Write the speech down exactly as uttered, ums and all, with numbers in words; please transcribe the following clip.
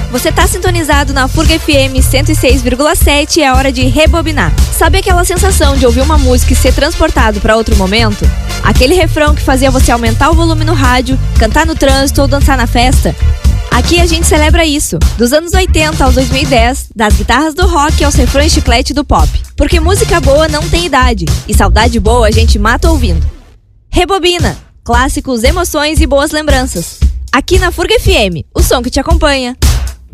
Você tá sintonizado na Furga F M cento e seis vírgula sete e é hora de rebobinar. Sabe aquela sensação de ouvir uma música e ser transportado para outro momento? Aquele refrão que fazia você aumentar o volume no rádio, cantar no trânsito ou dançar na festa? Aqui a gente celebra isso, dos anos oitenta aos dois mil e dez, das guitarras do rock aos refrões chiclete do pop. Porque música boa não tem idade, e saudade boa a gente mata ouvindo. Rebobina, clássicos, emoções e boas lembranças. Aqui na Furga F M, o som que te acompanha.